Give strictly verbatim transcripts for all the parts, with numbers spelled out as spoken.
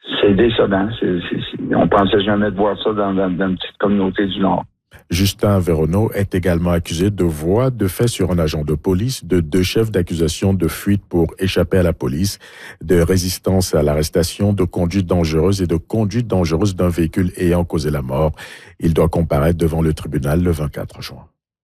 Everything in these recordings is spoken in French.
c'est décevant. C'est, c'est, c'est, on pensait jamais de voir ça dans, dans, dans une petite communauté du Nord. Justin Véronneau est également accusé de voies de fait sur un agent de police, de deux chefs d'accusation de fuite pour échapper à la police, de résistance à l'arrestation, de conduite dangereuse et de conduite dangereuse d'un véhicule ayant causé la mort. Il doit comparaître devant le tribunal le vingt-quatre juin.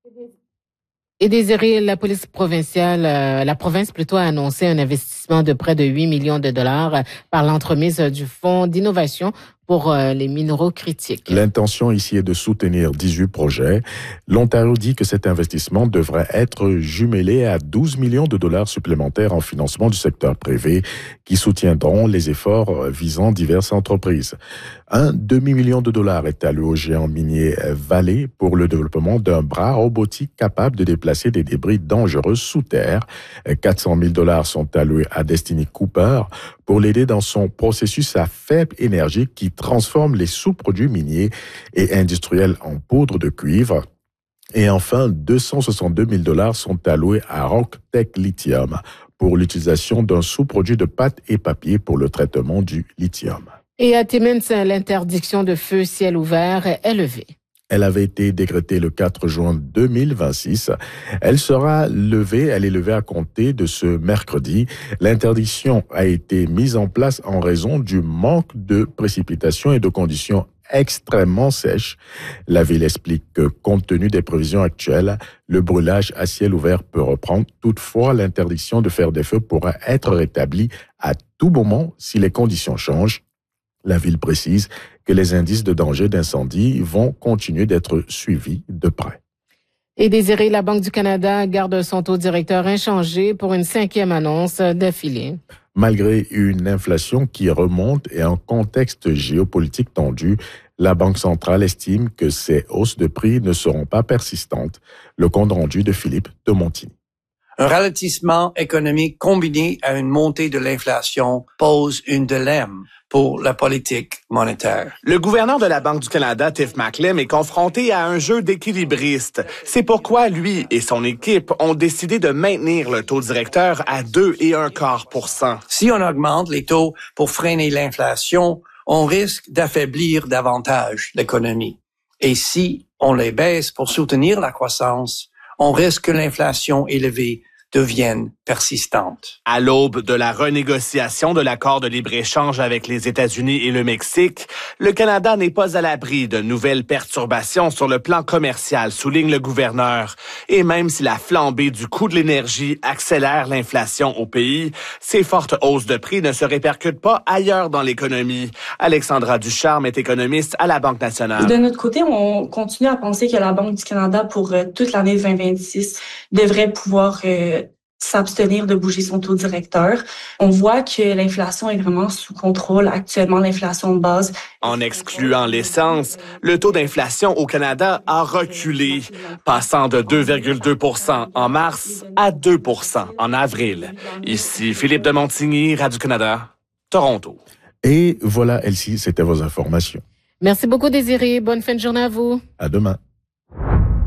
Et Désiré, la police provinciale, euh, la province plutôt a annoncé un investissement de près de huit millions de dollars euh, par l'entremise euh, du Fonds d'innovation pour euh, les minéraux critiques. L'intention ici est de soutenir dix-huit projets. L'Ontario dit que cet investissement devrait être jumelé à douze millions de dollars supplémentaires en financement du secteur privé qui soutiendront les efforts visant diverses entreprises. Un demi-million de dollars est alloué au géant minier Vale pour le développement d'un bras robotique capable de déplacer des débris dangereux sous terre. quatre cent mille dollars sont alloués à Destiny Cooper pour l'aider dans son processus à faible énergie qui transforme les sous-produits miniers et industriels en poudre de cuivre. Et enfin, deux cent soixante-deux mille dollars sont alloués à RockTech Lithium pour l'utilisation d'un sous-produit de pâte et papier pour le traitement du lithium. Et à Timmins, l'interdiction de feu ciel ouvert est levée. Elle avait été décrétée le quatre juin deux mille vingt-six. Elle sera levée, elle est levée à compter de ce mercredi. L'interdiction a été mise en place en raison du manque de précipitations et de conditions extrêmement sèches. La ville explique que, compte tenu des prévisions actuelles, le brûlage à ciel ouvert peut reprendre. Toutefois, l'interdiction de faire des feux pourra être rétablie à tout moment si les conditions changent. La ville précise que les indices de danger d'incendie vont continuer d'être suivis de près. Et Désiré, la Banque du Canada garde son taux directeur inchangé pour une cinquième annonce d'affilée. Malgré une inflation qui remonte et un contexte géopolitique tendu, la Banque centrale estime que ces hausses de prix ne seront pas persistantes. Le compte rendu de Philippe de Montigny. Un ralentissement économique combiné à une montée de l'inflation pose une dilemme pour la politique monétaire. Le gouverneur de la Banque du Canada, Tiff Macklem, est confronté à un jeu d'équilibristes. C'est pourquoi lui et son équipe ont décidé de maintenir le taux directeur à deux et un quart pour cent. Si on augmente les taux pour freiner l'inflation, on risque d'affaiblir davantage l'économie. Et si on les baisse pour soutenir la croissance, on risque que l'inflation élevée devienne persistante. À l'aube de la renégociation de l'accord de libre-échange avec les États-Unis et le Mexique, le Canada n'est pas à l'abri de nouvelles perturbations sur le plan commercial, souligne le gouverneur. Et même si la flambée du coût de l'énergie accélère l'inflation au pays, ces fortes hausses de prix ne se répercutent pas ailleurs dans l'économie. Alexandra Ducharme est économiste à la Banque nationale. De notre côté, on continue à penser que la Banque du Canada, pour euh, toute l'année vingt vingt-six, devrait pouvoir euh, s'abstenir de bouger son taux directeur. On voit que l'inflation est vraiment sous contrôle actuellement, l'inflation de base. En excluant l'essence, le taux d'inflation au Canada a reculé, passant de deux virgule deux pour cent en mars à deux pour cent en avril. Ici Philippe de Montigny, Radio-Canada, Toronto. Et voilà, Elsie, c'était vos informations. Merci beaucoup, Désiré. Bonne fin de journée à vous. À demain.